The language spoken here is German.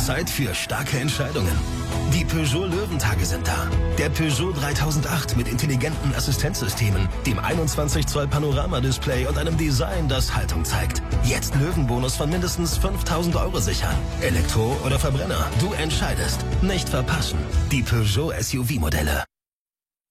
Zeit für starke Entscheidungen. Die Peugeot Löwentage sind da. Der Peugeot 3008 mit intelligenten Assistenzsystemen, dem 21 Zoll Panoramadisplay und einem Design, das Haltung zeigt. Jetzt Löwenbonus von mindestens 5.000 € sichern. Elektro oder Verbrenner, du entscheidest. Nicht verpassen. Die Peugeot SUV-Modelle.